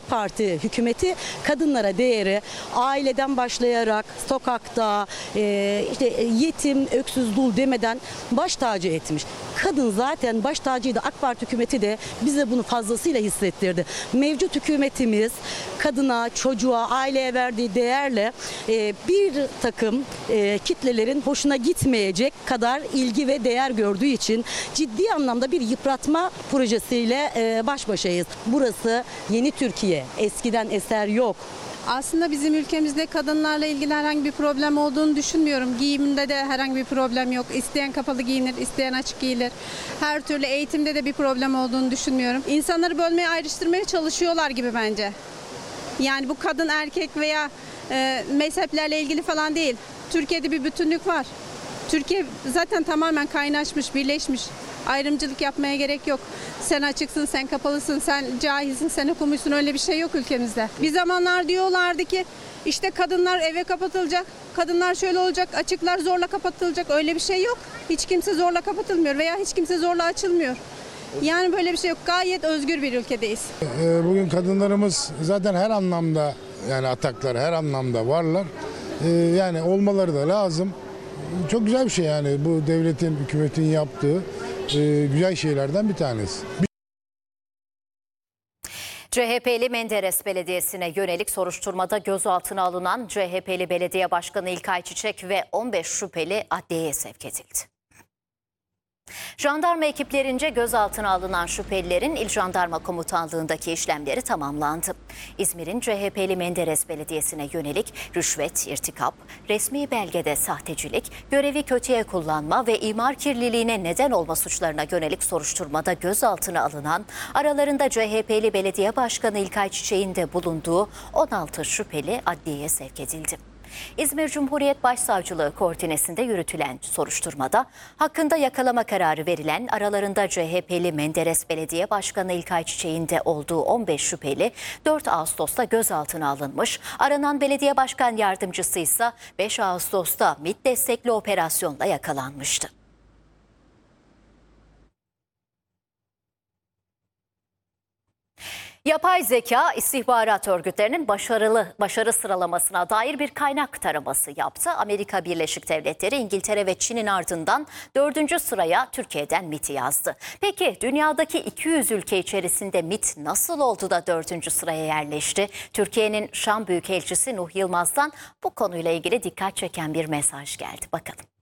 Parti hükümeti kadınlara değeri aileden başlayarak sokakta işte yetim, öksüz, dul demeden baş tacı etmiş. Kadın zaten baş tacıydı. AK Parti hükümeti de bize bunu fazlasıyla hissettirdi. Mevcut hükümetimiz kadına, çocuğa, aileye verdiği değerle bir takım kitlelerin hoşuna gitmeyecek kadar ilgi ve değer gördüğü için ciddi anlamda bir yıpratma projesiyle baş başayız. Burası yeni Türkiye. Eskiden eser yok. Aslında bizim ülkemizde kadınlarla ilgili herhangi bir problem olduğunu düşünmüyorum. Giyiminde de herhangi bir problem yok. İsteyen kapalı giyinir, isteyen açık giyilir. Her türlü eğitimde de bir problem olduğunu düşünmüyorum. İnsanları bölmeye, ayrıştırmaya çalışıyorlar gibi bence. Yani bu kadın, erkek veya mezheplerle ilgili falan değil. Türkiye'de bir bütünlük var. Türkiye zaten tamamen kaynaşmış, birleşmiş. Ayrımcılık yapmaya gerek yok. Sen açıksın, sen kapalısın, sen cahilsin, sen okumuşsun, öyle bir şey yok ülkemizde. Bir zamanlar diyorlardı ki işte kadınlar eve kapatılacak, kadınlar şöyle olacak, açıklar zorla kapatılacak. Öyle bir şey yok. Hiç kimse zorla kapatılmıyor veya hiç kimse zorla açılmıyor. Yani böyle bir şey yok. Gayet özgür bir ülkedeyiz. Bugün kadınlarımız zaten her anlamda, yani ataklar her anlamda varlar. Yani olmaları da lazım. Çok güzel bir şey yani bu devletin, hükümetin yaptığı güzel şeylerden bir tanesi. CHP'li Menderes Belediyesi'ne yönelik soruşturmada gözaltına alınan CHP'li Belediye Başkanı İlkay Çiçek ve 15 şüpheli adliyeye sevk edildi. Jandarma ekiplerince gözaltına alınan şüphelilerin İl Jandarma Komutanlığı'ndaki işlemleri tamamlandı. İzmir'in CHP'li Menderes Belediyesi'ne yönelik rüşvet, irtikap, resmi belgede sahtecilik, görevi kötüye kullanma ve imar kirliliğine neden olma suçlarına yönelik soruşturmada gözaltına alınan, aralarında CHP'li Belediye Başkanı İlkay Çiçek'in de bulunduğu 16 şüpheli adliyeye sevk edildi. İzmir Cumhuriyet Başsavcılığı koordinesinde yürütülen soruşturmada hakkında yakalama kararı verilen, aralarında CHP'li Menderes Belediye Başkanı İlkay Çiçek'in de olduğu 15 şüpheli 4 Ağustos'ta gözaltına alınmış. Aranan belediye başkan yardımcısı ise 5 Ağustos'ta MİT destekli operasyonla yakalanmıştı. Yapay zeka istihbarat örgütlerinin başarı sıralamasına dair bir kaynak taraması yaptı. Amerika Birleşik Devletleri, İngiltere ve Çin'in ardından 4. sıraya Türkiye'den MİT'i yazdı. Peki dünyadaki 200 ülke içerisinde MİT nasıl oldu da 4. sıraya yerleşti? Türkiye'nin Şam Büyükelçisi Nuh Yılmaz'dan bu konuyla ilgili dikkat çeken bir mesaj geldi. Bakalım.